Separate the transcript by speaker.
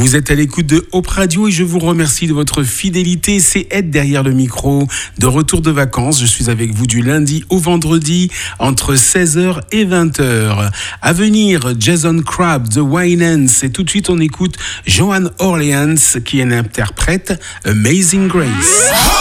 Speaker 1: Vous êtes à l'écoute de Hope Radio et je vous remercie de votre fidélité. C'est Ed derrière le micro, de retour de vacances. Je suis avec vous du lundi au vendredi entre 16h et 20h. À venir, Jason Crabb, The Winans. Et tout de suite, on écoute Joan Orleans qui interprète Amazing Grace.